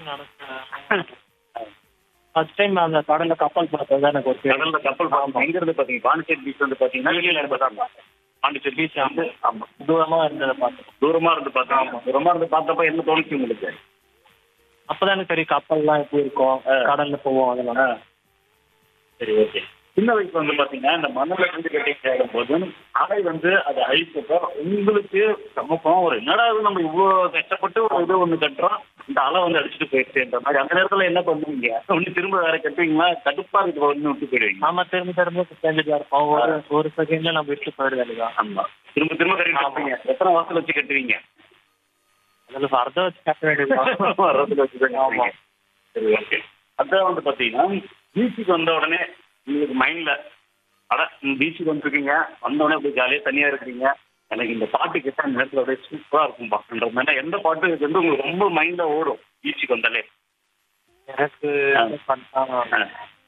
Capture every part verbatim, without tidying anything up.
நடக்க first time அந்த கடல்ல கப்பல் பார்த்தது தான் எனக்கு ஒரு பேர். கடல்ல கப்பல் பார்க்கணும். எங்க இருந்து பாத்தீங்க? பாண்டிச்சேரி பீச் வந்து பாத்தீங்கன்னா வெளியில இருந்து பார்த்தா பாண்டிச்சேரி பீச் வந்து ஆமா தூரமா இருந்ததை பார்த்தேன். தூரமா இருந்து பார்த்தா தூரமா இருந்து பார்த்தப்ப என்ன தோணுச்சு உங்களுக்கு? அப்பதான் எனக்கு தெரியும் கப்பல்லாம் எப்படி இருக்கும், கடல்ல போவோம் அதெல்லாம். ஆ. சரி, ஓகே. சின்ன வயசுல வந்து பாத்தீங்கன்னா இந்த மண்ணில் இருந்து கட்டி சேரும் போது அலை வந்து அதை அழிச்சப்போ உங்களுக்கு சமக்கம் ஒரு என்னடா இது நம்ம இவ்வளவு கஷ்டப்பட்டு ஒரு இது ஒண்ணு கட்டுறோம், இந்த அலை வந்து அடிச்சுட்டு போயிடுச்சுன்ற மாதிரி அந்த நேரத்துல என்ன பண்ணுவீங்க? ஒண்ணு திரும்ப வேற கட்டுவீங்களா? கடுப்பா இருக்கு ஒண்ணு விட்டு போயிடுவீங்க? நம்ம திரும்ப திரும்ப செஞ்சுட்டு இருப்போம். ஒரு ஒரு செகண்ட்ல நம்ம விட்டு போயிடுது இல்லையா? ஆமா, திரும்ப திரும்ப கட்டி கட்டுவீங்க. எத்தனை வாசல் வச்சு கட்டுவீங்க? அதில் வரத வச்சு கட்ட வேண்டியது. வர்றதுல வச்சு கட்டுவீங்க. சரி, ஓகே. அதான் வந்து பாத்தீங்கன்னா பீச்சுக்கு வந்த உடனே உங்களுக்கு மைண்ட்ல அட பீச்சுக்கு வந்துருக்கீங்க, வந்த உடனே அப்படியே ஜாலியா தனியா இருக்கிறீங்க, எனக்கு இந்த பாட்டு கேட்டா அந்த நேரத்துல அப்படியே சூப்பரா இருக்கும்பான்ற மாதிரி எந்த பாட்டு வந்து உங்களுக்கு ரொம்ப மைண்ட்ல ஓடும் பீச்சுக்கு வந்தாலே? எனக்கு ஆ. எந்த பாட்டு ஆ.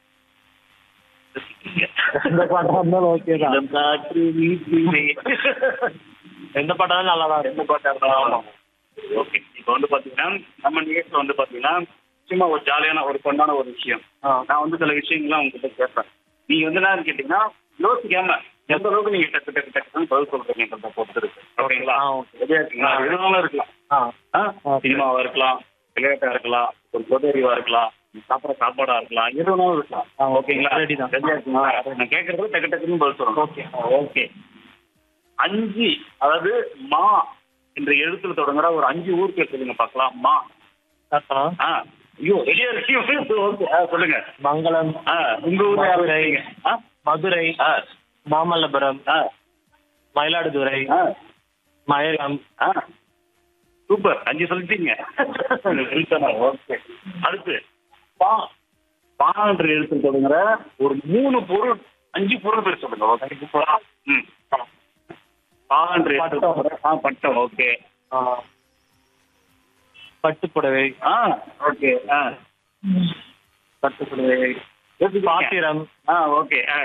எந்த பாட்டா இருந்தாலும் ஓகே தான். இந்த காற்று வீசிலே. எந்த பாட்டாலும் நல்லா தான் எந்த இருக்கும். பாட்டா இருந்தாலும் ஓகே. இப்போ வந்து பாத்தீங்கன்னா நம்ம நிகழ்ச்சியில வந்து பாத்தீங்கன்னா சும்மா ஒரு ஜாலியான ஒரு பொண்ணான ஒரு விஷயம். ஆ. நான் வந்து சில விஷயங்கள்லாம் உங்ககிட்ட கேட்பேன். நீங்க வந்து என்ன கேட்டீங்கன்னா யோசிக்காம எந்த அளவுக்கு நீங்க டக்கு டக்கு டக்குன்னு பதில் சொல்றீங்கன்றத பொறுத்து இருக்கு. ஓகேங்களா? ஆ, ஓகே. ரெடியா இருக்கீங்களா? எதுனாலும் இருக்கலாம். ஆ. ஆ? ஆ. சினிமாவா இருக்கலாம், விளையாட்டா இருக்கலாம், ஒரு பொது அறிவா இருக்கலாம், சாப்பிட்ற சாப்பாடா இருக்கலாம், எது வேணாலும் இருக்கலாம். ஆ, ஓகேங்களா? ரெடி தான். ரெடியா இருக்கீங்களா? நான் கேட்கறது டக்கு டக்குன்னு பதில் சொல்லணும். ஓகே. ஓகே. அஞ்சு, அதாவது மா என்ற எழுத்துல தொடங்குற ஒரு அஞ்சு ஊர் பேர் சொல்லுங்க பார்க்கலாம். மா. கரெக்டா? ஆ. ஐயோ, ரெடியா இருக்கீங்க? ஓகே. ஆ, சொல்லுங்க. மங்களம், ஆ, உங்க ஊர்ல யார் மதுரை, இருக்கீங்க? ஆ? மதுரை, ஆ. மாமல்லபுரம், ஆ. மயிலாடுதுறை, ஆ. மயிலம். ஆ. சூப்பர், அஞ்சு சொல்லிட்டீங்க. ஓகே. அடுத்து பா. பான்ற எழுத்து தொடங்குற ஒரு மூணு பொருள், அஞ்சு பொருள் பேர் சொல்லுங்க. ஓகே. பா. ம். பான்ற எழுத்து தொடங்குற ஆ பட்டம். ஓகே. ஆ. பட்டுப்புடவை, ஆ. ஓகே. ஆ. பட்டுப்புடவை, பாத்திரம். ஆ. ஓகே. ஆ.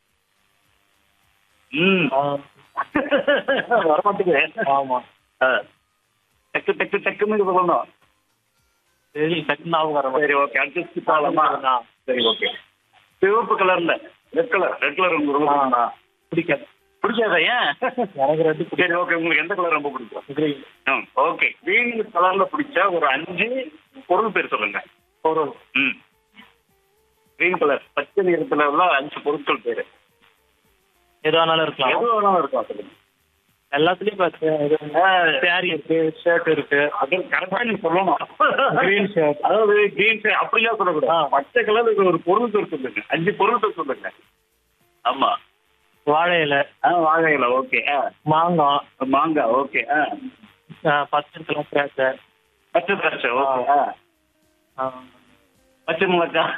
ம். ஆ. வரமாட்டேங்குது. ஆமா. ஆ. டக்கு டக்கு டக்குன்னு சொல்லணும். சரி, டக்குனு ஞாபகம் வர சரி, ஓகே. அடுத்து பாலமா? மாட்டேங்குது. சரி, ஓகே. சிவப்பு கலர்ல ரெட் கலர் ரெட் கலர் உங்களுக்கு ரொம்ப பிடிக்குமா? பிடிக்காது. பிடிக்காதா? ஏன்? எனக்கு ரெண்டு சரி, ஓகே. உங்களுக்கு எந்த கலர் ரொம்ப பிடிக்கும்? பிடிக்கும். ம், ஓகே. கிரீன் கலர்ல பிடிச்ச ஒரு அஞ்சு பொருள் பேர் சொல்லுங்க. பொருள். ம். கிரீன் கலர் பச்சை நிறத்துல உள்ள அஞ்சு பொருட்கள் பேரு எது வேணாலும் இருக்கலாம். எது வேணாலும் இருக்கும். சொல்லுங்க. எல்லாத்துலயும் சாரி இருக்கு, ஷர்ட் இருக்கு. அது கரெக்டா நீங்க சொல்லணும். Green shirt. அதாவது கிரீன் ஷர்ட் அப்படிலாம் சொல்லக்கூடாது. பச்சை கலர் ஒரு பொருள் பேர் சொல்லுங்க. அஞ்சு பொருள் பேர் சொல்லுங்க. ஆமா. வாழை இலை, ஆ, வாழை இலை. ஓகே. ஆ. மாங்காய், மாங்காய். ஓகே. ஆ. ஆ, பச்சை கலர் திராட்சை, பச்சை திராட்சை. ஓகே. ஆ. ஆ, பச்சை மிளகாய்.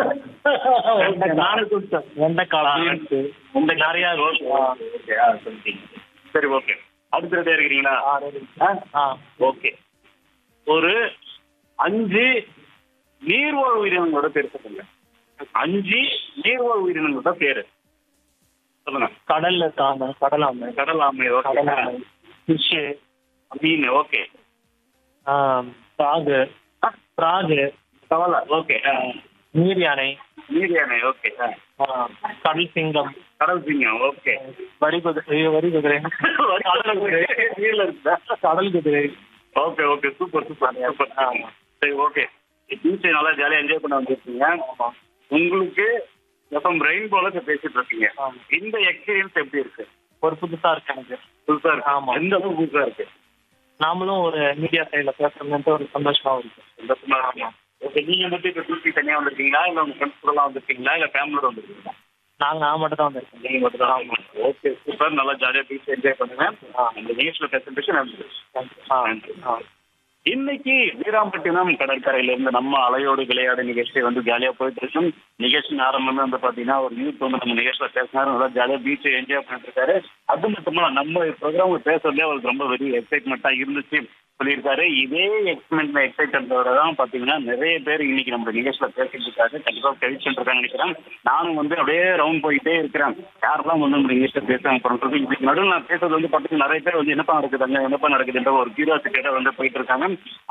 நானே சொல்லிட்டேன். வெண்டைக்காய், பீன்ஸ், இந்த நிறையா இருக்கு. ஓகே. ஓகே. ஆ, சொல்லிட்டீங்க. சரி, ஓகே. அடுத்த ரெடியா இருக்கிறீங்களா? ஆ, ready. ஆ? ஆ, ஓகே. ஒரு அஞ்சு நீர்வாழ் உயிரினங்களோட பேர் சொல்லுங்க. அஞ்சு நீர்வாழ் உயிரினங்களோட பேரு சொல்லுங்க. கடல்ல இருக்காங்க, கடல் ஆமை, கடல் ஆமை. ஓகே. கடல் ஆமை, ஃபிஷ், மீன். ஓகே. பிராகு, ஆ? பிராகு, கவலை. ஓகே. ஆ. நீர் யானை, நீர் யானை. ஓகே. ஆ. ஆ, கடல் சிங்கம், கடல் சிங்கம். ஓகே. வரி குதிரை, வரி குதிரை, கடல் குதிரை. நீர்ல இருக்குதா? கடல் குதிரை. Okay. Okay. Super super super. ஆமா. சரி, ஓகே. பீச்சை நல்லா ஜாலியா என்ஜாய் பண்ண வந்திருக்கீங்க. ஆமா. உங்களுக்கு எஃப்எம் ரெயின்போல பேசிட்டு இருக்கீங்க. ஆமா. இந்த எக்ஸ்பீரியன்ஸ் எப்படி இருக்கு? ஒரு புதுசா இருக்கு எனக்கு. புதுசா இருக்கு. ஆமா. எந்த அளவுக்கு புதுசா இருக்கு? நாமளும் ஒரு மீடியா சைட்ல பேசுறதுன்ட்டு ஒரு சந்தோஷமா இருக்கு. சந்தோஷமா இருக்கு. ஓகே. நீங்க மட்டும் இப்ப டூட்டி தனியா வந்திருக்கீங்களா, இல்ல உங்க ஃப்ரெண்ட்ஸ் கூட எல்லாம் வந்திருக்கீங்களா, இல்ல ஃபேமிலியோட வந்திருக்கீங்களா? நாங்க நான் மட்டும் தான் வந்திருக்கோம். நீங்க மட்டும் தான். Okay, super. நல்லா ஜாலியா பீச் என்ஜாய் பண்ணுங்க. இந்த நியூஸ்ல பிரசன்டேஷன் நன்றி. ஆ, நன்றி. ஆ. இன்னைக்கு வீராம்பட்டினம் கடற்கரையில இருந்து நம்ம அலையோடு விளையாடு நிகழ்ச்சி வந்து ஜாலியா போயிட்டு இருக்கும். நிகழ்ச்சி ஆரம்பமே வந்து பாத்தீங்கன்னா ஒரு யூத் வந்து நம்ம நிகழ்ச்சியில பேசினாரு, நல்லா ஜாலியா பீச்சை என்ஜாய் பண்ணிட்டு இருக்காரு. அது மட்டுமா நம்ம ப்ரோக்ராம் பேசுறதே அவருக்கு ரொம்ப வெரி எக்ஸைட்மெண்டா இருந்துச்சு சொல்லியிருக்காரு. இதே எக்ஸ்மெண்ட் எக்ஸைட்டோட தான் பாத்தீங்கன்னா நிறைய பேர் இன்னைக்கு நம்ம நிகழ்ச்சியில பேசிட்டு இருக்காரு. கண்டிப்பா கழிச்சுட்டு இருக்காங்க நினைக்கிறேன். நானும் வந்து அப்படியே ரவுண்ட் போயிட்டே இருக்கிறேன். யாரெல்லாம் வந்து நம்ம நிகழ்ச்சியில பேசுறாங்க பண்றது. இதுக்கு நடுவில் நான் பேசுறது வந்து பாத்தீங்கன்னா நிறைய பேர் வந்து என்னப்பா நடக்குதுங்க, என்னப்பா நடக்குதுன்ற ஒரு கியூரியாசிட்டியோட வந்து போயிட்டு இருக்காங்க.